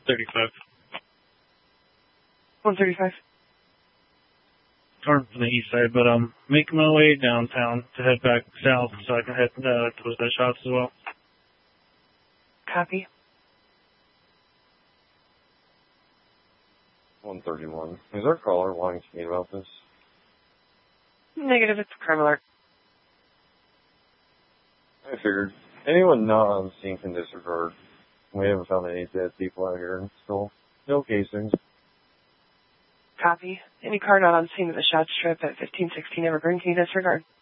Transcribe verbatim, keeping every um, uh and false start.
thirty-five. one thirty-five. Or from the east side, but I'm making my way downtown to head back south so I can head uh, towards that shots as well. Copy. one thirty-one. Is our caller wanting to meet about this? Negative, it's a crime alert. I figured. Anyone not on the scene can disregard. We haven't found any dead people out here, still no casings. Copy. Any car not on scene at the shot strip at fifteen sixteen Evergreen, can you disregard?